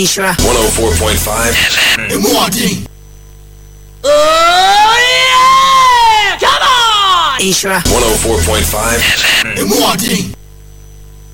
Isra. 104.5 FM. Morning. Oh yeah! Come on! Isra. 104.5 FM. Morning.